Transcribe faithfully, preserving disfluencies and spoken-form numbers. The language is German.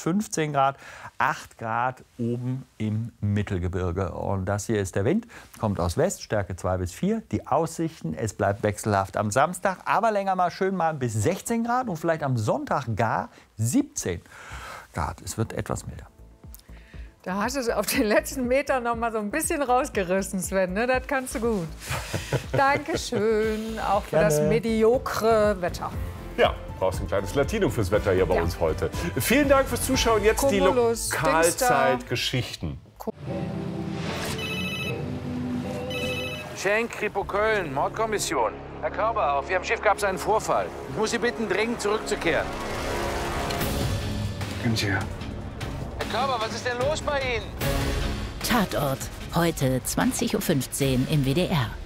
fünfzehn Grad, acht Grad oben im Mittelgebirge. Und das hier ist der Wind, kommt aus West, Stärke zwei bis vier. Die Aussichten, es bleibt wechselhaft am Samstag, aber länger mal schön mal bis sechzehn Grad und vielleicht am Sonntag gar siebzehn Grad. Es wird etwas milder. Da hast du es auf den letzten Metern noch mal so ein bisschen rausgerissen, Sven. Ne? Das kannst du gut. Dankeschön, auch für Gerne. das mediokre Wetter. Ja, brauchst ein kleines Latinum fürs Wetter hier bei Ja. uns heute. Vielen Dank fürs Zuschauen. Jetzt Cumulus, die Lokalzeitgeschichten. Schenk, Kripo Köln, Mordkommission. Herr Körber, auf Ihrem Schiff gab es einen Vorfall. Ich muss Sie bitten, dringend zurückzukehren. Können Sie ja. Herr Körber, was ist denn los bei Ihnen? Tatort. Heute zwanzig Uhr fünfzehn im W D R.